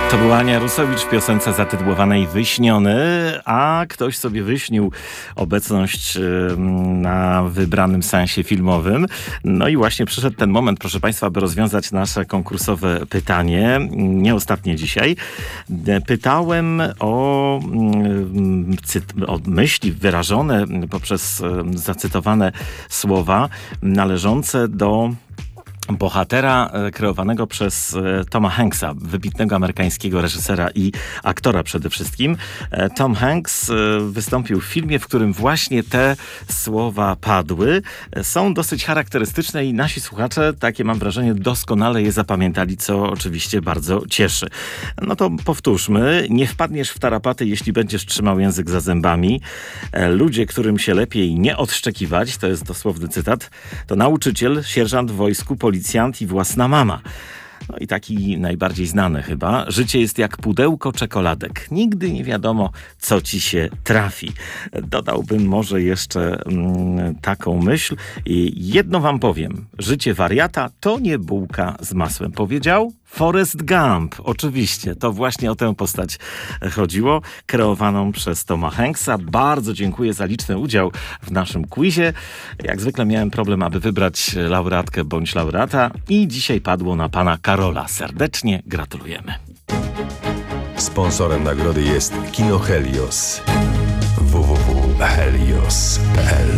To była Ania Rusowicz w piosence zatytułowanej Wyśniony, a ktoś sobie wyśnił obecność na wybranym seansie filmowym. No i właśnie przyszedł ten moment, proszę Państwa, aby rozwiązać nasze konkursowe pytanie. Nie ostatnie dzisiaj. Pytałem o myśli wyrażone poprzez zacytowane słowa należące do bohatera kreowanego przez Toma Hanksa, wybitnego amerykańskiego reżysera i aktora przede wszystkim. Tom Hanks wystąpił w filmie, w którym właśnie te słowa padły. Są dosyć charakterystyczne i nasi słuchacze, takie mam wrażenie, doskonale je zapamiętali, co oczywiście bardzo cieszy. No to powtórzmy. Nie wpadniesz w tarapaty, jeśli będziesz trzymał język za zębami. Ludzie, którym się lepiej nie odszczekiwać, to jest dosłowny cytat, to nauczyciel, sierżant w wojsku, policjant i własna mama. No i taki najbardziej znany chyba. Życie jest jak pudełko czekoladek. Nigdy nie wiadomo, co ci się trafi. Dodałbym może jeszcze taką myśl. I jedno wam powiem. Życie wariata to nie bułka z masłem. Powiedział Forrest Gump. Oczywiście, to właśnie o tę postać chodziło, kreowaną przez Toma Hanksa. Bardzo dziękuję za liczny udział w naszym quizie. Jak zwykle miałem problem, aby wybrać laureatkę bądź laureata i dzisiaj padło na pana Karola. Serdecznie gratulujemy. Sponsorem nagrody jest Kino Helios. www.helios.pl